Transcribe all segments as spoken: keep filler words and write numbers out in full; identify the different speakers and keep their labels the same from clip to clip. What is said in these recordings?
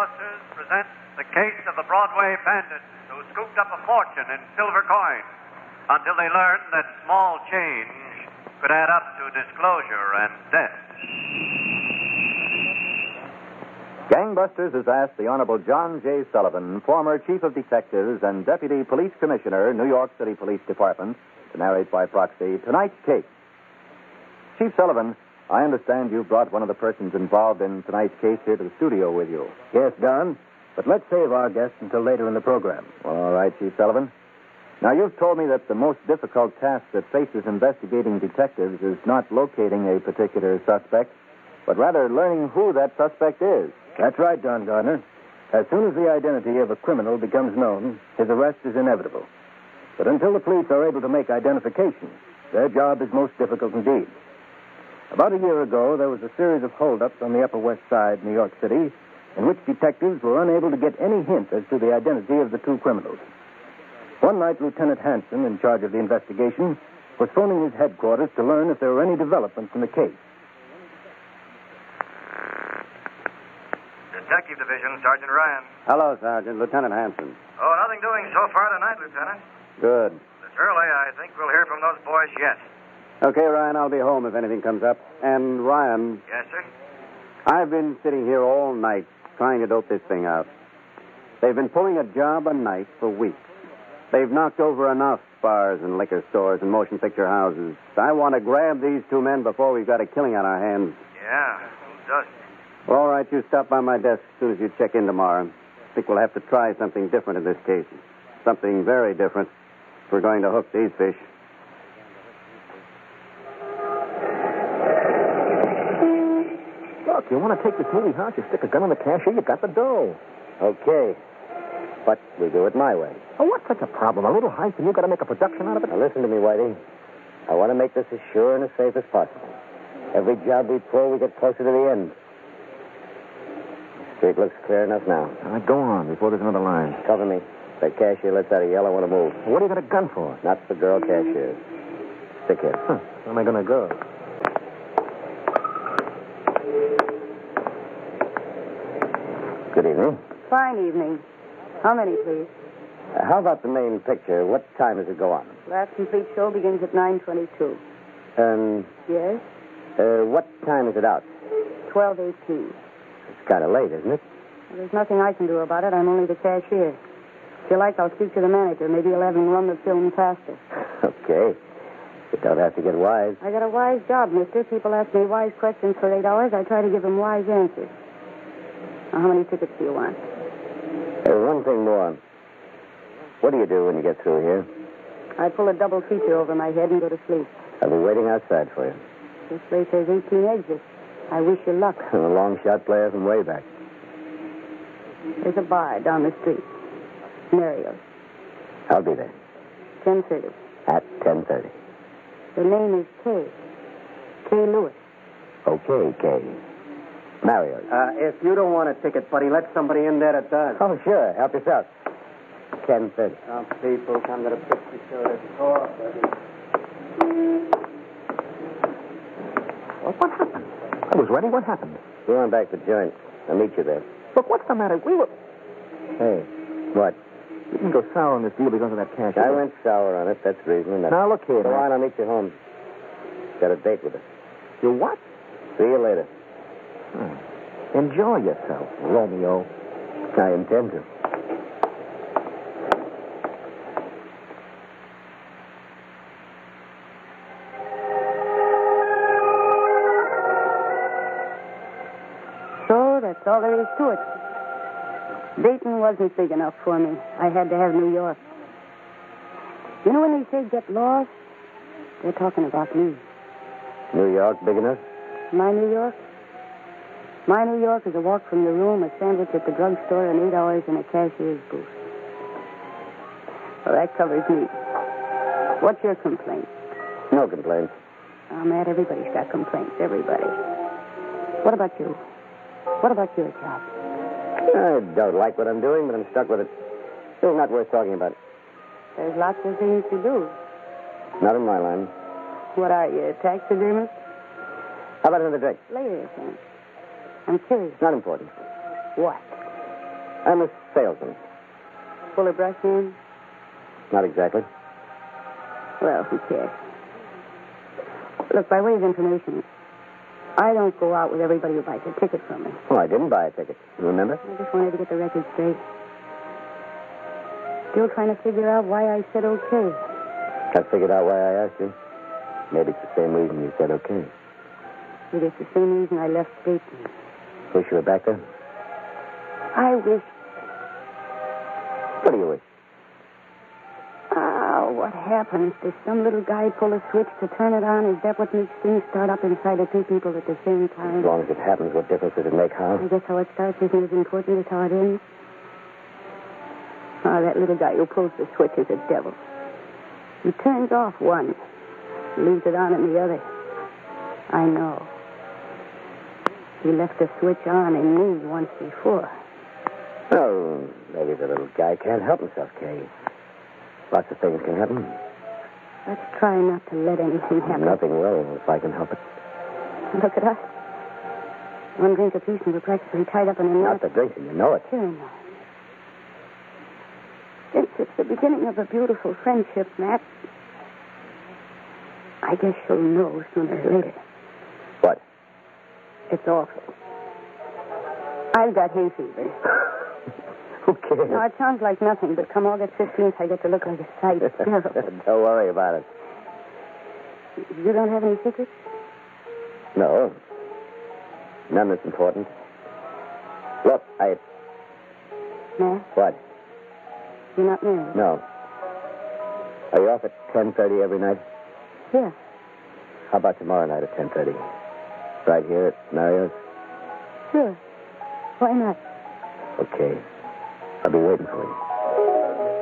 Speaker 1: Gangbusters presents the case of the Broadway bandits who scooped up a fortune in silver coin until they learned that small change could add up to disclosure and death.
Speaker 2: Gangbusters has asked the Honorable John J. Sullivan, former Chief of Detectives and Deputy Police Commissioner, New York City Police Department, to narrate by proxy tonight's case. Chief Sullivan, I understand you brought one of the persons involved in tonight's case here to the studio with you.
Speaker 3: Yes, Don. But let's save our guest until later in the program.
Speaker 2: All right, Chief Sullivan. Now, you've told me that the most difficult task that faces investigating detectives is not locating a particular suspect, but rather learning who that suspect is.
Speaker 3: That's right, Don Gardner. As soon as the identity of a criminal becomes known, his arrest is inevitable. But until the police are able to make identification, their job is most difficult indeed. About a year ago, there was a series of holdups on the Upper West Side, New York City, in which detectives were unable to get any hint as to the identity of the two criminals. One night, Lieutenant Hanson, in charge of the investigation, was phoning his headquarters to learn if there were any developments in the case.
Speaker 4: Detective Division, Sergeant Ryan.
Speaker 5: Hello, Sergeant. Lieutenant Hanson.
Speaker 4: Oh, nothing doing so far tonight, Lieutenant.
Speaker 5: Good.
Speaker 4: It's early. I think we'll hear from those boys yet.
Speaker 5: Okay, Ryan, I'll be home if anything comes up. And, Ryan,
Speaker 4: Yes, sir?
Speaker 5: I've been sitting here all night trying to dope this thing out. They've been pulling a job a night for weeks. They've knocked over enough bars and liquor stores and motion picture houses. I want to grab these two men before we've got a killing on our hands.
Speaker 4: Yeah, who doesn't?
Speaker 5: Well, all right, you stop by my desk as soon as you check in tomorrow. I think we'll have to try something different in this case. Something very different if we're going to hook these fish.
Speaker 3: Look, you want to take this movie house, you stick a gun on the cashier, you got the dough.
Speaker 5: Okay. But we do it my way.
Speaker 3: Oh, what's such a problem? A little heist and you got to make a production out of it?
Speaker 5: Now, listen to me, Whitey. I want to make this as sure and as safe as possible. Every job we pull, we get closer to the end. The street looks clear enough now.
Speaker 3: All right, go on before there's another line.
Speaker 5: Cover me. If that cashier lets out a yell, I want to move.
Speaker 3: What do you got a gun for?
Speaker 5: Not the girl cashier. Stick here.
Speaker 3: Huh. Where am I going to go?
Speaker 5: Good evening.
Speaker 6: Fine evening. How many, please?
Speaker 5: Uh, how about the main picture? What time does it go on?
Speaker 6: Last complete show begins at nine twenty-two.
Speaker 5: Um,
Speaker 6: Yes?
Speaker 5: uh, what time is it out?
Speaker 6: twelve eighteen.
Speaker 5: It's kind of late, isn't it?
Speaker 6: Well, there's nothing I can do about it. I'm only the cashier. If you like, I'll speak to the manager. Maybe he'll have him run the film faster.
Speaker 5: Okay. You don't have to get wise.
Speaker 6: I got a wise job, mister. People ask me wise questions for eight hours. I try to give them wise answers. Now, how many tickets do you want?
Speaker 5: Uh, one thing more. What do you do when you get through here?
Speaker 6: I pull a double feature over my head and go to sleep.
Speaker 5: I'll be waiting outside for you.
Speaker 6: This place has eighteen exits. I wish you luck.
Speaker 5: I'm a long shot player from way back.
Speaker 6: There's a bar down the street. Mario's.
Speaker 5: I'll be there.
Speaker 6: ten thirty.
Speaker 5: At ten thirty.
Speaker 6: The name is Kay. Kay Lewis.
Speaker 5: Okay, Kay. Mario.
Speaker 3: Uh, if you don't want a ticket, buddy, let somebody in there that does.
Speaker 5: Oh, sure. Help yourself. ten thirty.
Speaker 3: Some people come to the picture show to talk, buddy. Well, what happened? I was ready. What happened?
Speaker 5: Go on back to the joint. I'll meet you there.
Speaker 3: Look, what's the matter? We were...
Speaker 5: Hey. What?
Speaker 3: You didn't go sour on this deal because of that cash.
Speaker 5: I went sour on it. That's the reason. Enough.
Speaker 3: Now, look here.
Speaker 5: Go
Speaker 3: man.
Speaker 5: on, I'll meet you home. Got a date with us.
Speaker 3: You what?
Speaker 5: See you later.
Speaker 3: Hmm. Enjoy yourself, Romeo.
Speaker 5: I intend to.
Speaker 6: So that's all there is to it. Dayton wasn't big enough for me. I had to have New York. You know when they say get lost? They're talking about me.
Speaker 5: New York big enough?
Speaker 6: My New York? My New York is a walk from your room, a sandwich at the drugstore, and eight hours in a cashier's booth. Well, that covers me. What's your complaint?
Speaker 5: No complaints.
Speaker 6: Oh, Matt, everybody's got complaints. Everybody. What about you? What about your job?
Speaker 5: I don't like what I'm doing, but I'm stuck with it. It's not worth talking about.
Speaker 6: There's lots of things to do.
Speaker 5: Not in my line.
Speaker 6: What are you, a taxidermist?
Speaker 5: How about another drink?
Speaker 6: Later, then. I'm curious.
Speaker 5: Not important.
Speaker 6: What?
Speaker 5: I'm a salesman.
Speaker 6: Full of brush man?
Speaker 5: Not exactly.
Speaker 6: Well, who cares? Look, by way of information, I don't go out with everybody who buys a ticket from me.
Speaker 5: Well, I didn't buy a ticket. You remember?
Speaker 6: I just wanted to get the record straight. Still trying to figure out why I said okay.
Speaker 5: I figured out why I asked you. Maybe it's the same reason you said okay.
Speaker 6: It is the same reason I left Dayton.
Speaker 5: Wish you were back then?
Speaker 6: I wish...
Speaker 5: What do you wish?
Speaker 6: Oh, what happens? Does some little guy pull a switch to turn it on? Is that what makes things start up inside of two people at the same time?
Speaker 5: As long as it happens, what difference does it make, huh?
Speaker 6: I guess how it starts isn't as important as how it ends. Oh, that little guy who pulls the switch is a devil. He turns off one, leaves it on in the other. I know. He left the switch on in me once before.
Speaker 5: Oh, maybe the little guy can't help himself, Kay. Lots of things can happen.
Speaker 6: Let's try not to let anything happen.
Speaker 5: Nothing will, if I can help it.
Speaker 6: Look at us. One drink apiece and we're practically tied up in a knot.
Speaker 5: Not the drinking, you know it.
Speaker 6: Sure, no. Since it's the beginning of a beautiful friendship, Matt, I guess you'll know sooner or later.
Speaker 5: What?
Speaker 6: It's awful. I've got hay fever.
Speaker 5: Who cares?
Speaker 6: No, it sounds like nothing, but come August fifteenth, I get to look like a sight.
Speaker 5: Don't worry about it.
Speaker 6: You don't have any secrets?
Speaker 5: No. None that's important. Look, I...
Speaker 6: Matt,
Speaker 5: What?
Speaker 6: you're not married?
Speaker 5: No. Are you off at ten thirty every night?
Speaker 6: Yeah.
Speaker 5: How about tomorrow night at ten thirty? Right here at Mario's?
Speaker 6: Sure. Why not?
Speaker 5: Okay. I'll be waiting for you.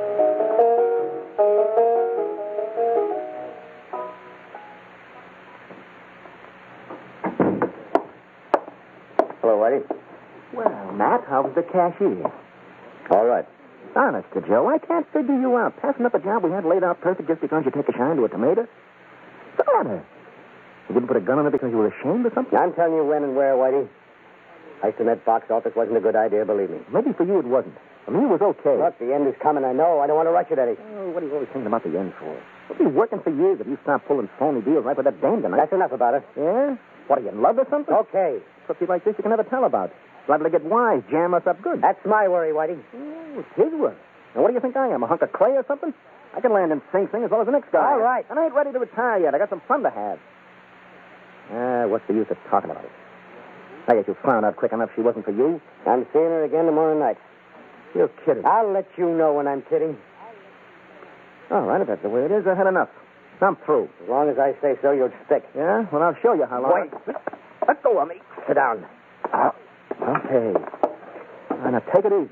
Speaker 5: Hello, Whitey.
Speaker 3: Well, Matt, how was the cashier?
Speaker 5: All right.
Speaker 3: Honest to Joe, I can't figure you out. Passing up a job we had laid out perfect just because you take a shine to a tomato? What's the matter? You didn't put a gun on it because you were ashamed or something?
Speaker 5: I'm telling you when and where, Whitey. Ice in that box office wasn't a good idea, believe me.
Speaker 3: Maybe for you it wasn't. For me, it was okay.
Speaker 5: Look, the end is coming, I know. I don't want to rush it, Eddie.
Speaker 3: Oh, what are you always thinking about the end for? We've been working for years if you stop pulling phony deals right with that dame tonight.
Speaker 5: That's enough about it.
Speaker 3: Yeah? What, are you in love or something?
Speaker 5: Okay.
Speaker 3: Something like this you can never tell about. Liable to get wise, jam us up good.
Speaker 5: That's my worry, Whitey.
Speaker 3: Oh, it's his work. Now, what do you think I am, a hunk of clay or something? I can land in Sing Sing as well as the next guy.
Speaker 5: All right.
Speaker 3: And I ain't ready to retire yet. I got some fun to have. Ah, what's the use of talking about it? I guess you found out quick enough she wasn't for you.
Speaker 5: I'm seeing her again tomorrow night.
Speaker 3: You're kidding.
Speaker 5: I'll let you know when I'm kidding.
Speaker 3: All right, if that's the way it is, I had enough. I'm through.
Speaker 5: As long as I say so, you'll stick.
Speaker 3: Yeah? Well, I'll show you how long.
Speaker 5: Wait.
Speaker 3: Let go of me.
Speaker 5: Sit down.
Speaker 3: Oh, okay. Now, now, take it easy.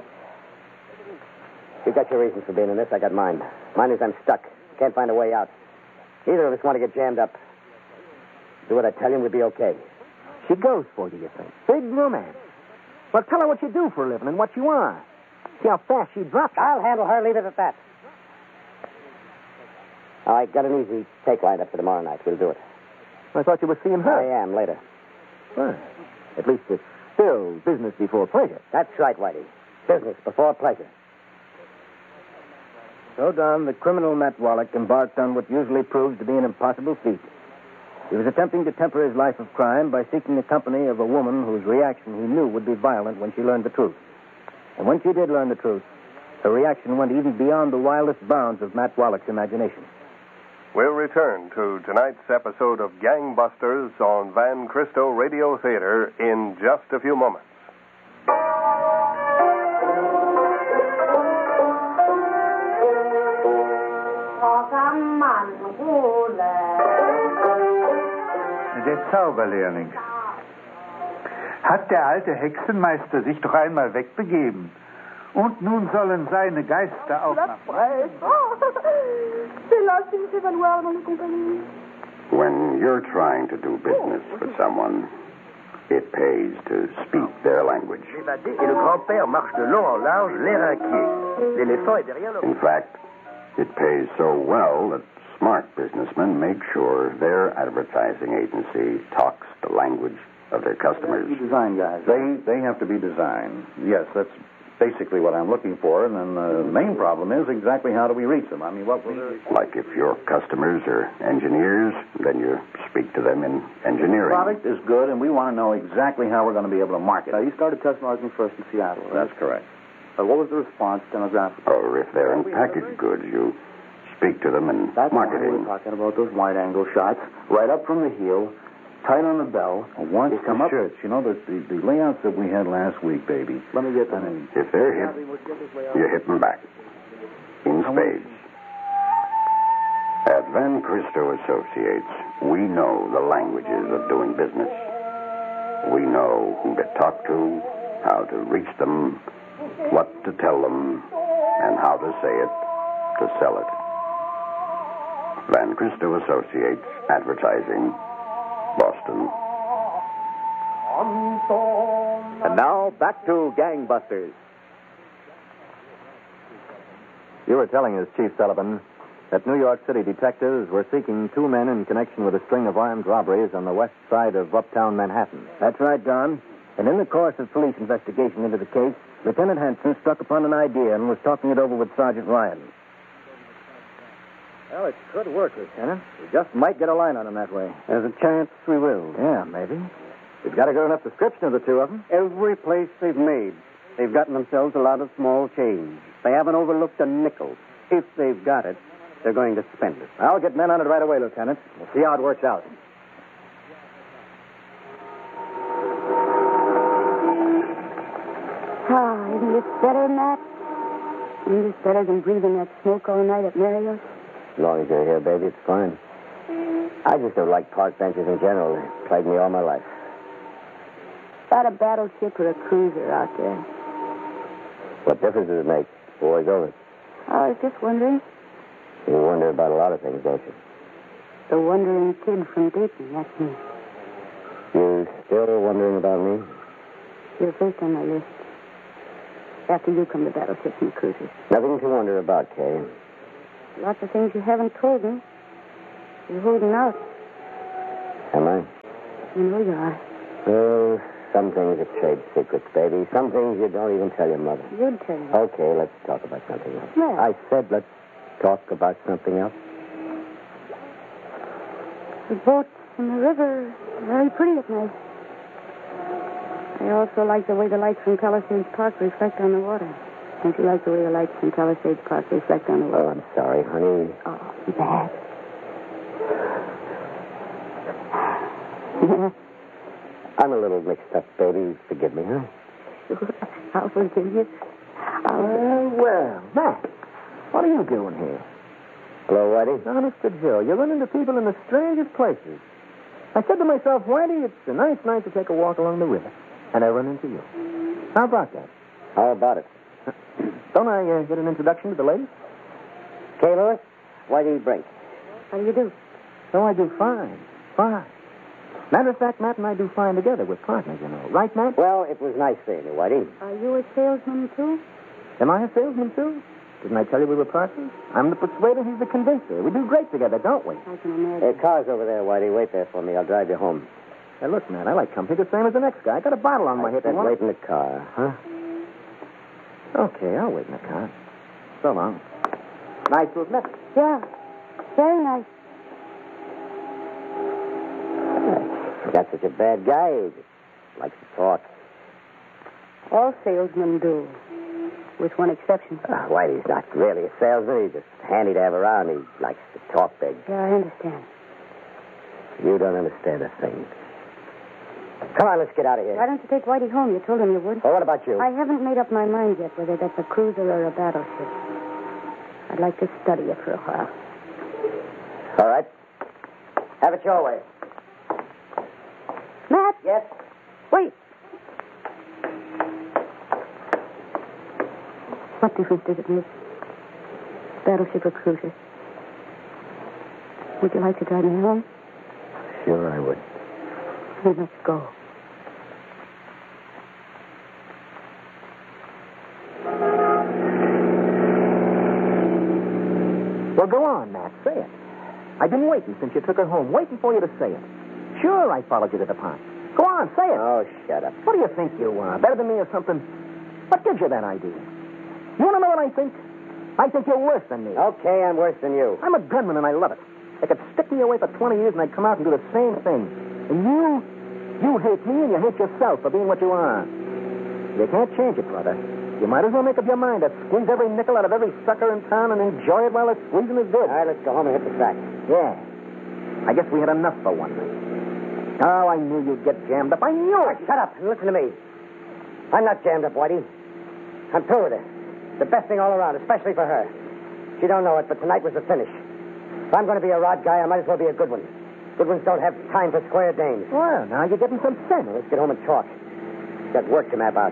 Speaker 5: You got your reasons for being in this. I got mine. Mine is I'm stuck. Can't find a way out. Neither of us want to get jammed up. Do what I tell you, and we'll be okay.
Speaker 3: She goes for you, you think? Big romance. Well, tell her what you do for a living and what you are. See how fast she drops.
Speaker 5: I'll handle her. Leave it at that. All right, got an easy take lined up for tomorrow night. We'll do it.
Speaker 3: I thought you were seeing her.
Speaker 5: I am, later.
Speaker 3: Well, at least it's still business before pleasure.
Speaker 5: That's right, Whitey. Business before pleasure.
Speaker 3: So, Don, the criminal Matt Wallach embarked on what usually proves to be an impossible feat. He was attempting to temper his life of crime by seeking the company of a woman whose reaction he knew would be violent when she learned the truth. And when she did learn the truth, her reaction went even beyond the wildest bounds of Matt Wallach's imagination.
Speaker 7: We'll return to tonight's episode of Gangbusters on Van Cristo Radio Theater in just a few moments.
Speaker 8: Der Zauberlehrling. Hat der alte Hexenmeister sich doch einmal wegbegeben. Und nun sollen seine Geister auch nach...
Speaker 9: When you're trying to do business for someone, it pays to speak their language. In fact, it pays so well that smart businessmen make sure their advertising agency talks the language of their customers.
Speaker 10: Design guys. They they have to be design. Yes, that's basically what I'm looking for, and then the main problem is exactly how do we reach them? I mean, what was there?
Speaker 9: Like if your customers are engineers, then you speak to them in engineering.
Speaker 10: Product is good, and we want to know exactly how we're going to be able to market
Speaker 11: Now,
Speaker 10: it.
Speaker 11: you started test marketing first in Seattle, right?
Speaker 10: That's correct.
Speaker 11: Uh, what was the response demographically?
Speaker 9: Or if they're in packaged goods, you speak to them in
Speaker 11: That's why
Speaker 9: marketing.
Speaker 11: we're talking about those wide-angle shots, right up from the heel, tight on the bell.
Speaker 10: Well, watch
Speaker 11: You
Speaker 10: the
Speaker 11: come up-
Speaker 10: shirts. You know, the, the, the layouts that we had last week, baby.
Speaker 11: Let me get
Speaker 10: I
Speaker 11: them.
Speaker 10: mean,
Speaker 9: If they're hit, you hit them back. In spades. At Van Christo Associates, we know the languages of doing business. We know who to talk to, how to reach them, what to tell them, and how to say it to sell it. Van Christo Associates, Advertising, Boston.
Speaker 2: And now, back to Gangbusters. You were telling us, Chief Sullivan, that New York City detectives were seeking two men in connection with a string of armed robberies on the west side of uptown Manhattan.
Speaker 3: That's right, Don. And in the course of police investigation into the case, Lieutenant Hanson struck upon an idea and was talking it over with Sergeant Ryan.
Speaker 11: Well, it could work, Lieutenant. We just might get a line on him that way.
Speaker 5: There's a chance we will.
Speaker 11: Yeah, maybe. We've got a good enough description of the two of them.
Speaker 5: Every place they've made, they've gotten themselves a lot of small change. They haven't overlooked a nickel. If they've got it, they're going to spend it.
Speaker 11: I'll get men on it right away, Lieutenant. We'll see how it works out.
Speaker 6: Ah, isn't this better, Matt? Isn't this better than breathing that smoke all night at Mario's?
Speaker 3: As long as you're here, baby, it's fine. I just don't like park benches in general. They plagued me all my life.
Speaker 6: Got a battleship or a cruiser out there?
Speaker 3: What difference does it make? War's over.
Speaker 6: I was just wondering.
Speaker 3: You wonder about a lot of things, don't you?
Speaker 6: The wandering kid from Dayton, that's me.
Speaker 3: You still wondering about me?
Speaker 6: You're first on my list. After you come the battleships and the cruisers.
Speaker 3: Nothing to wonder about, Kay.
Speaker 6: Lots of things you haven't told me. You're holding out.
Speaker 3: Am I?
Speaker 6: You know you are.
Speaker 3: Oh, some things are trade secrets, baby. Some things you don't even tell your mother.
Speaker 6: You'd tell me.
Speaker 3: Okay, let's talk about something else.
Speaker 6: Yeah.
Speaker 3: I said let's talk about something else.
Speaker 6: The boats in the river are very pretty at night. I also like the way the lights from Palisades Park reflect on the water. Don't you like the way the lights from Palisades Park reflect on the water?
Speaker 3: Oh, I'm sorry, honey.
Speaker 6: Oh, bad.
Speaker 3: I'm a little mixed up, baby. Forgive me, huh?
Speaker 6: Sure. I'll forgive you. I'll...
Speaker 11: Well, well, Matt, what are you doing here?
Speaker 3: Hello, Whitey.
Speaker 11: Honest to Joe, you run into people in the strangest places. I said to myself, Whitey, it's a nice night to take a walk along the river. And I run into you. How about that?
Speaker 3: How about it?
Speaker 11: Don't I uh, get an introduction to the ladies?
Speaker 3: Kay Lewis, Whitey Brink.
Speaker 6: How do you do?
Speaker 11: Oh, I do fine. Fine. Matter of fact, Matt and I do fine together. We're partners, you know. Right, Matt?
Speaker 3: Well, it was nice seeing you, Whitey.
Speaker 6: Are you a salesman, too?
Speaker 11: Am I a salesman, too? Didn't I tell you we were partners? I'm the persuader, he's the convincer. We do great together, don't we?
Speaker 6: I can imagine.
Speaker 3: Hey, car's over there, Whitey. Wait there for me. I'll drive you home.
Speaker 11: Hey, look, Matt, I like company the same as the next guy. I got a bottle on my
Speaker 3: I
Speaker 11: hip.
Speaker 3: said
Speaker 11: You want-
Speaker 3: wait in the car.
Speaker 11: Huh? Okay, I'll wait in the car. So long. Nice to have met you.
Speaker 6: Yeah. Very nice.
Speaker 3: You're not such a bad guy. He just likes to talk.
Speaker 6: All salesmen do. With one exception.
Speaker 3: Uh, Whitey's not really a salesman. He's just handy to have around. He likes to talk big.
Speaker 6: Yeah, I understand.
Speaker 3: You don't understand a thing. Come on, let's get out of here.
Speaker 6: Why don't you take Whitey home? You told him you would.
Speaker 3: Well, what about you?
Speaker 6: I haven't made up my mind yet whether that's a cruiser or a battleship. I'd like to study it for a while.
Speaker 3: All right. Have it your way.
Speaker 6: Matt!
Speaker 3: Yes?
Speaker 6: Wait. What difference does it make? Battleship or cruiser? Would you like to drive me home?
Speaker 3: Sure, I would.
Speaker 6: Then let's go.
Speaker 11: Well, go on, Matt. Say it. I've been waiting since you took her home, waiting for you to say it. Sure, I followed you to the pond. Go on, say it.
Speaker 3: Oh, shut up.
Speaker 11: What do you think you are? Better than me or something? What gives you that idea? You want to know what I think? I think you're worse than me.
Speaker 5: Okay, I'm worse than you.
Speaker 11: I'm a gunman, and I love it. They could stick me away for twenty years, and I'd come out and do the same thing. And you, you hate me, and you hate yourself for being what you are. You can't change it, brother. You might as well make up your mind to squeeze every nickel out of every sucker in town and enjoy it while the squeezing is good.
Speaker 5: All right, let's go home and hit the sack.
Speaker 11: Yeah. I guess we had enough for one night. Oh, I knew you'd get jammed up. I knew it.
Speaker 5: Shut up and listen to me. I'm not jammed up, Whitey. I'm through with it. The best thing all around, especially for her. She don't know it, but tonight was the finish. If I'm going to be a rod guy, I might as well be a good one. Good ones don't have time for square dames.
Speaker 11: Well, now you're getting some sense.
Speaker 5: Let's get home and talk. Got work to map out.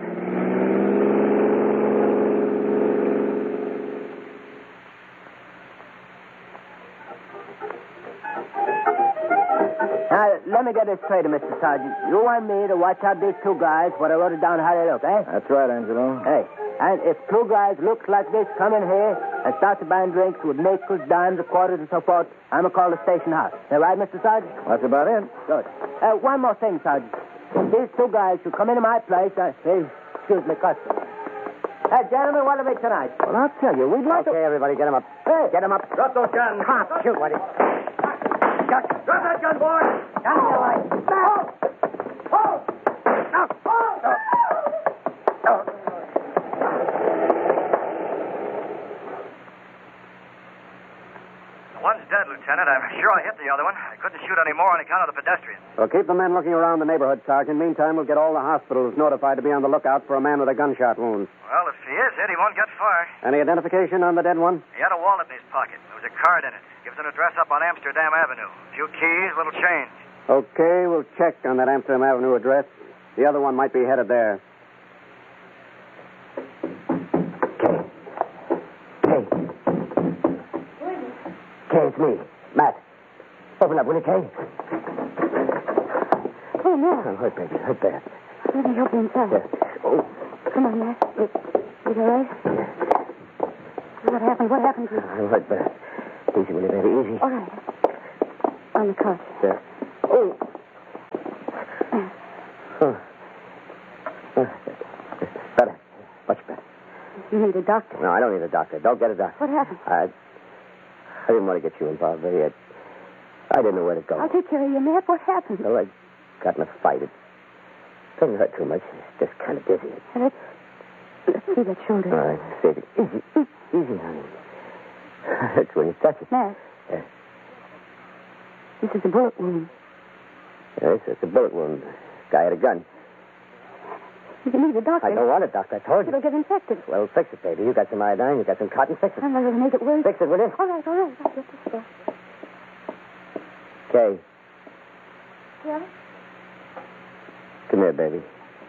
Speaker 12: Now, let me get this straight, Mister Sergeant. You want me to watch out these two guys, but I wrote it down how they look, eh?
Speaker 3: That's right, Angelo.
Speaker 12: Hey, and if two guys looks like this come in here and start to buy drinks with nickels, dimes, quarters, and so forth, I'm going to call the station house. Is that right, Mister Sergeant?
Speaker 3: That's about it.
Speaker 12: Good. Uh, one more thing, Sergeant. If these two guys should come into my place, uh, hey, excuse me, customer. Hey, gentlemen, what are we tonight?
Speaker 11: Well, I'll tell you, we'd like
Speaker 5: okay,
Speaker 11: to...
Speaker 5: everybody, get him up.
Speaker 12: Hey!
Speaker 5: Get him up.
Speaker 4: Drop those guns.
Speaker 5: Come on, shoot, Whitey.
Speaker 4: Drop that gun, boy.
Speaker 5: Down your line.
Speaker 4: One's dead, Lieutenant. I'm sure I hit the other one. I couldn't shoot any more on account of the pedestrian.
Speaker 5: Well, keep the men looking around the neighborhood, Sergeant. Meantime, we'll get all the hospitals notified to be on the lookout for a man with a gunshot wound.
Speaker 4: Well, if he is hit, he won't get far.
Speaker 5: Any identification on the dead one?
Speaker 4: He had a wallet in his pocket. There was a card in it. Gives an address up on Amsterdam Avenue. A few keys, little change.
Speaker 5: Okay, we'll check on that Amsterdam Avenue address. The other one might be headed there.
Speaker 11: Kay. Kay, it's me. Matt. Open up, will you, Kay?
Speaker 6: Oh, no.
Speaker 11: I'm hurt, baby. Hurt bad.
Speaker 6: Let me help you inside.
Speaker 11: Yeah. Oh.
Speaker 6: Come on, Matt. Is, is all right? What happened? What happened to you?
Speaker 11: I'm hurt bad. Easy, will you, baby? Easy.
Speaker 6: All right. On the couch.
Speaker 11: Yeah. Oh. Oh. Oh. Better. Much better.
Speaker 6: You need a doctor.
Speaker 11: No, I don't need a doctor. Don't get a doctor.
Speaker 6: What happened?
Speaker 11: I, I didn't want to get you involved there yet. I didn't know where to go.
Speaker 6: I'll take care of you, Matt. What happened?
Speaker 11: Well, I got in a fight. It doesn't hurt too much. It's just kind of dizzy.
Speaker 6: Let's, let's see that shoulder.
Speaker 11: All right. Save it. Easy. Easy, honey. Hurts when you touch it.
Speaker 6: Matt.
Speaker 11: Yeah.
Speaker 6: This is a bullet wound.
Speaker 11: Yes, it's a bullet wound. Guy had a gun.
Speaker 6: You need a doctor.
Speaker 11: I don't want a doctor. I told you.
Speaker 6: It'll get infected.
Speaker 11: Well, fix it, baby. You got some iodine. You got some cotton. Fix it.
Speaker 6: I'm not going to make it worse.
Speaker 11: Fix it, will you?
Speaker 6: All right, all right. I'll get this stuff.
Speaker 11: Kay,
Speaker 6: Yeah?
Speaker 11: come here, baby.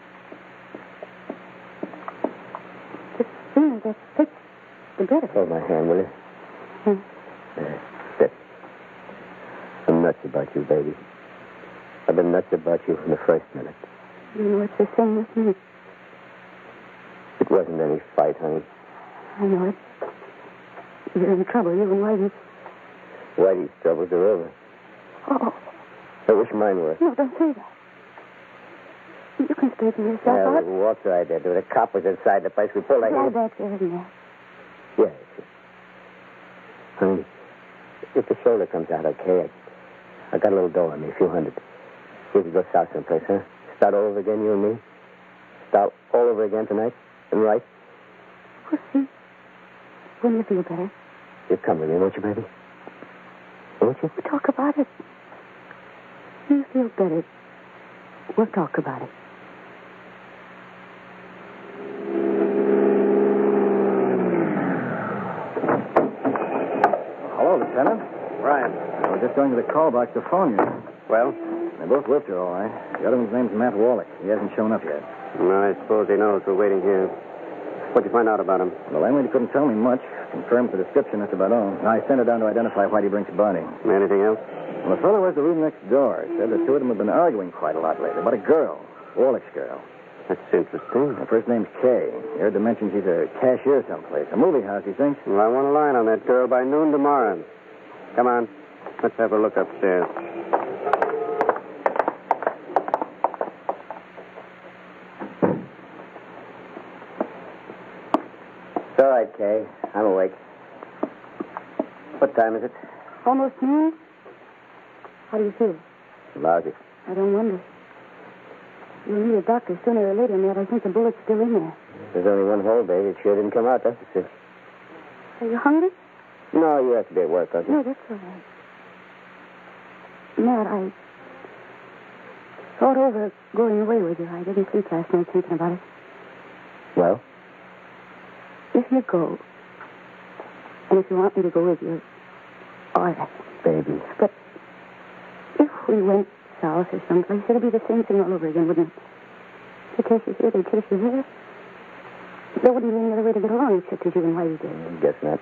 Speaker 6: The sooner that's fixed, the better.
Speaker 11: Hold my hand, will you?
Speaker 6: Hmm.
Speaker 11: There. Sit. I'm nuts about you, baby. I've been nuts about you from the first minute.
Speaker 6: You know, it's the same with me.
Speaker 11: It wasn't any fight, honey.
Speaker 6: I know it. You're in trouble, you and Whitey.
Speaker 11: Whitey's troubles are over.
Speaker 6: Oh,
Speaker 11: I wish mine were.
Speaker 6: no, don't say that. You can straighten yourself
Speaker 11: Yeah,
Speaker 6: out.
Speaker 11: we walked right there. The cop was inside the place. We pulled our
Speaker 6: Yeah,
Speaker 11: hand.
Speaker 6: that's it, isn't it?
Speaker 11: Yes. Honey, if the shoulder comes out okay, I, I got a little dough on me, a few hundred. We could go south someplace, huh? Start all over again, you and me? Start all over again tonight? And right?
Speaker 6: We'll see. When you feel better.
Speaker 11: You come with me, won't you, baby? Won't you?
Speaker 6: We'll talk about it. When you feel better, we'll talk about it.
Speaker 3: Hello, Lieutenant.
Speaker 5: Ryan.
Speaker 3: I was just going to the call box to phone you.
Speaker 5: Well?
Speaker 3: They both whipped her, all right. The other one's name's Matt Wallach. He hasn't shown up yet.
Speaker 5: No, I suppose he knows we're waiting here. What'd you find out about him?
Speaker 3: The landlady couldn't tell me much. Confirmed the description, that's about all. I sent her down to identify Whitey Brink's body.
Speaker 5: Anything else?
Speaker 3: Well, the fellow was the room next door. Said the two of them have been arguing quite a lot lately. About a girl. Wallach's girl.
Speaker 5: That's interesting.
Speaker 3: Her first name's Kay. You heard them mention she's a cashier someplace. A movie house, he thinks.
Speaker 5: Well, I want a line on that girl by noon tomorrow. Come on. Let's have a look upstairs.
Speaker 12: It's all right, Kay. I'm awake. What time is it?
Speaker 6: Almost noon. How do you feel?
Speaker 12: Lousy.
Speaker 6: I don't wonder. You'll need a doctor sooner or later, Matt. I think the bullet's still in there.
Speaker 12: There's only one hole, baby. It sure didn't come out, that's the truth.
Speaker 6: Are you hungry?
Speaker 12: No, you have to be at work, don't you?
Speaker 6: No, that's all right. Matt, I thought over going away with you. I didn't sleep last night thinking about it.
Speaker 12: Well?
Speaker 6: If you go, and if you want me to go with you, all right.
Speaker 12: Baby.
Speaker 6: But if we went south or someplace, it'd be the same thing all over again, wouldn't it? They chase you here, they chase you there. There wouldn't be any other way to get along except as you and Whitey did.
Speaker 12: I guess not.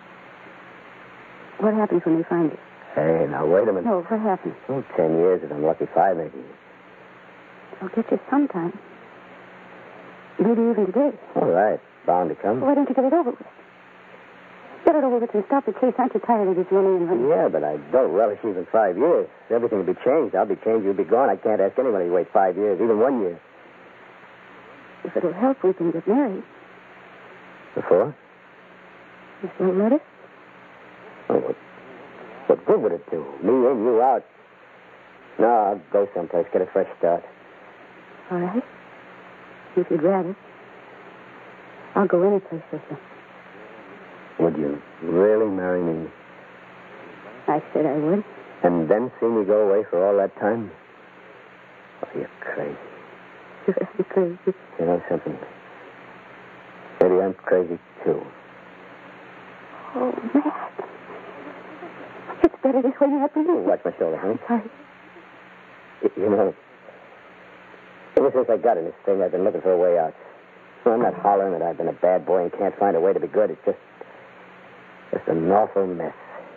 Speaker 6: What happens when they find you?
Speaker 12: Hey, now, wait a minute.
Speaker 6: No, what happens?
Speaker 12: Oh, ten years and I'm lucky five, maybe.
Speaker 6: I'll get you sometime. Maybe even today.
Speaker 12: All right. Bound to come.
Speaker 6: Why don't you get it over with? Get it over with and stop the chase. Aren't you tired of this running and running?
Speaker 12: Yeah, but I don't relish even five years. Everything will be changed. I'll be changed. You'll be gone. I can't ask anybody to wait five years, even one year.
Speaker 6: If it'll help, we can get married.
Speaker 12: Before?
Speaker 6: You still let us?
Speaker 12: Oh, what, what good would it do? Me in, you out. No, I'll go someplace, get a fresh start.
Speaker 6: All right. If you'd rather. I'll go any place with you.
Speaker 12: Would you really marry me?
Speaker 6: I said I would.
Speaker 12: And then see me go away for all that time? Oh, you're crazy.
Speaker 6: You're crazy.
Speaker 12: You know something? Maybe I'm crazy, too.
Speaker 6: Oh, Matt. It's better this way, Matt, for you.
Speaker 12: Watch my shoulder, honey.
Speaker 6: Sorry.
Speaker 12: Y- you know, ever since I got in this thing, I've been looking for a way out. Well, I'm not hollering that I've been a bad boy and can't find a way to be good. It's just, just an awful mess.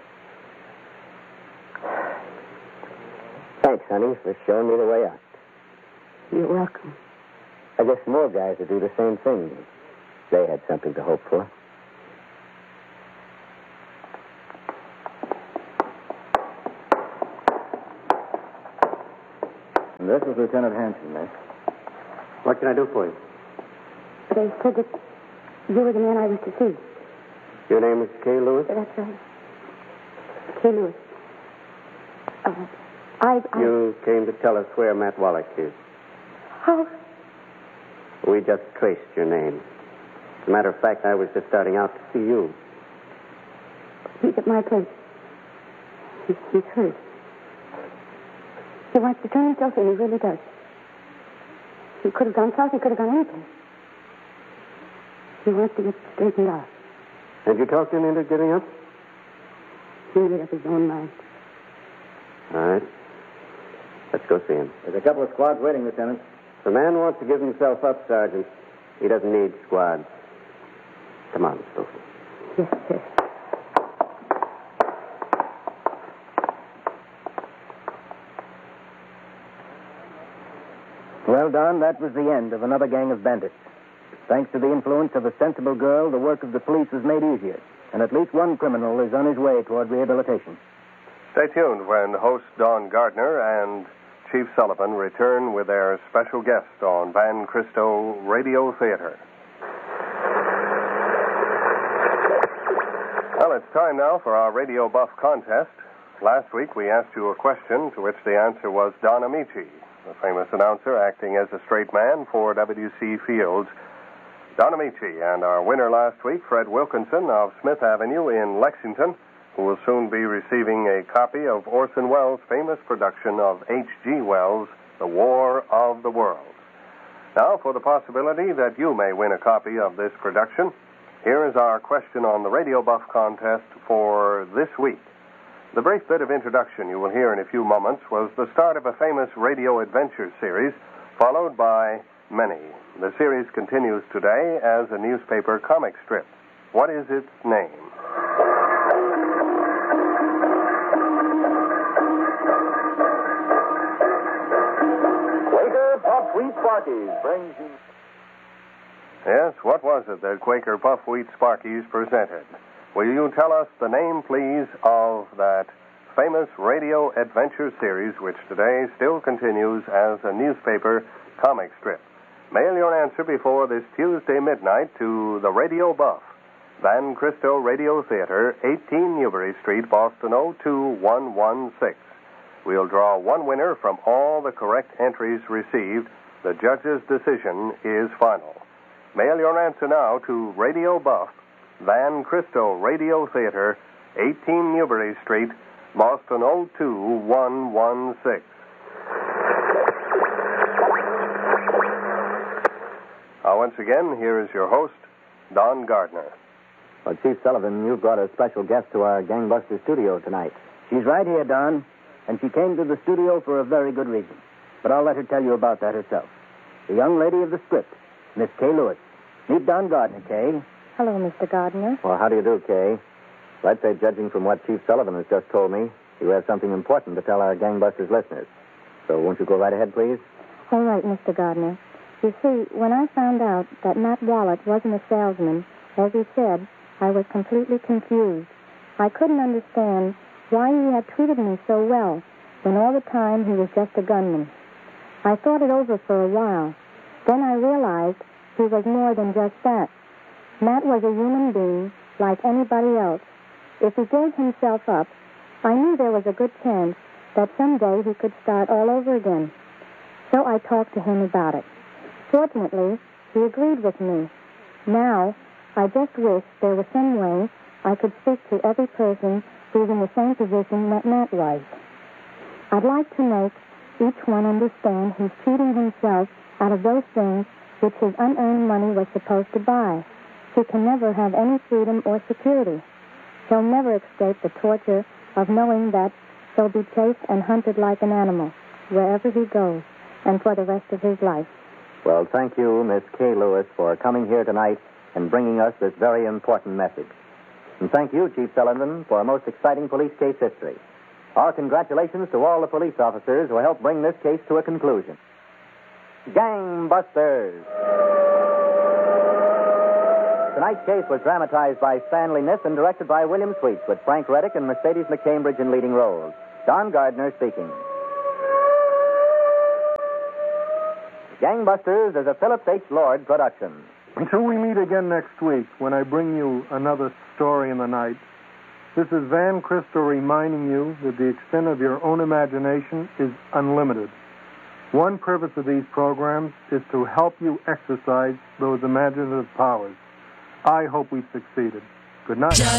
Speaker 12: Thanks, honey, for showing me the way out.
Speaker 6: You're welcome.
Speaker 12: I guess more guys would do the same thing. They had something to hope for.
Speaker 3: And this is Lieutenant Hanson, miss.
Speaker 5: What can I do for you?
Speaker 6: They said that you were the man I was to see.
Speaker 5: Your name is Kay Lewis?
Speaker 6: That's right. Kay Lewis. Uh, I, I...
Speaker 5: You came to tell us where Matt Wallach is.
Speaker 6: How?
Speaker 5: We just traced your name. As a matter of fact, I was just starting out to see you.
Speaker 6: He's at my place. He's, he's hurt. He wants to turn himself in. He really does. He could have gone south. He could have gone any place. He wants to get straightened out.
Speaker 5: Have you talked him into getting up?
Speaker 6: He made up his own mind.
Speaker 5: All right. Let's go see him.
Speaker 3: There's a couple of squads waiting, Lieutenant.
Speaker 5: If the man wants to give himself up, Sergeant, he doesn't need squads. Come on, Stokes.
Speaker 6: Yes, sir.
Speaker 3: Well, Don, that was the end of another gang of bandits. Thanks to the influence of a sensible girl, the work of the police was made easier, and at least one criminal is on his way toward rehabilitation.
Speaker 7: Stay tuned when host Don Gardner and Chief Sullivan return with their special guest on Van Cristo Radio Theater. Well, it's time now for our Radio Buff contest. Last week we asked you a question to which the answer was Don Amici, the famous announcer acting as a straight man for W C Fields. Don Amici and our winner last week, Fred Wilkinson of Smith Avenue in Lexington, who will soon be receiving a copy of Orson Welles' famous production of H G Wells' The War of the Worlds. Now, for the possibility that you may win a copy of this production, here is our question on the Radio Buff contest for this week. The brief bit of introduction you will hear in a few moments was the start of a famous radio adventure series, followed by many. The series continues today as a newspaper comic strip. What is its name?
Speaker 10: Quaker Puff Wheat Sparkies brings you...
Speaker 7: Yes, what was it that Quaker Puff Wheat Sparkies presented? Will you tell us the name, please, of that famous radio adventure series which today still continues as a newspaper comic strip? Mail your answer before this Tuesday midnight to the Radio Buff, Van Cristo Radio Theater, eighteen Newbury Street, Boston oh two one one six. We'll draw one winner from all the correct entries received. The judge's decision is final. Mail your answer now to Radio Buff, Van Cristo Radio Theater, eighteen Newbury Street, Boston oh two one one six. Now, once again, here is your host, Don Gardner.
Speaker 2: Well, Chief Sullivan, you brought a special guest to our Gangbuster studio tonight.
Speaker 3: She's right here, Don, and she came to the studio for a very good reason. But I'll let her tell you about that herself. The young lady of the script, Miss Kay Lewis. Meet Don Gardner, Kay.
Speaker 13: Hello, Mister Gardner.
Speaker 2: Well, how do you do, Kay? Well, I'd say, judging from what Chief Sullivan has just told me, you have something important to tell our Gangbusters listeners. So won't you go right ahead, please?
Speaker 13: All right, Mister Gardner. You see, when I found out that Matt Wallet wasn't a salesman, as he said, I was completely confused. I couldn't understand why he had treated me so well when all the time he was just a gunman. I thought it over for a while. Then I realized he was more than just that. Matt was a human being like anybody else. If he gave himself up, I knew there was a good chance that someday he could start all over again. So I talked to him about it. Fortunately, he agreed with me. Now, I just wish there was some way I could speak to every person who's in the same position that Matt was. I'd like to make each one understand he's cheating himself out of those things which his unearned money was supposed to buy. He can never have any freedom or security. He'll never escape the torture of knowing that he'll be chased and hunted like an animal wherever he goes and for the rest of his life.
Speaker 2: Well, thank you, Miss Kay Lewis, for coming here tonight and bringing us this very important message. And thank you, Chief Sullivan, for a most exciting police case history. Our congratulations to all the police officers who helped bring this case to a conclusion. Gangbusters! Tonight's case was dramatized by Stanley Niss and directed by William Sweets, with Frank Reddick and Mercedes McCambridge in leading roles. Don Gardner speaking. Gangbusters is a Phillips H. Lord production.
Speaker 14: Until we meet again next week, when I bring you another story in the night, this is Van Cristo reminding you that the extent of your own imagination is unlimited. One purpose of these programs is to help you exercise those imaginative powers. I hope we succeeded. Good night.